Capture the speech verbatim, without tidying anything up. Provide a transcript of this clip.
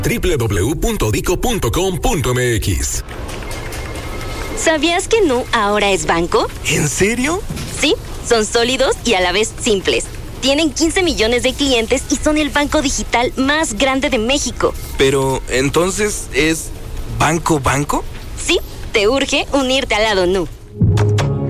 doble u doble u doble u punto dico punto com punto m x. ¿Sabías que Nu ahora es banco? ¿En serio? Sí, son sólidos y a la vez simples. Tienen quince millones de clientes y son el banco digital más grande de México. Pero, ¿entonces es banco banco? Sí, te urge unirte al lado Nu.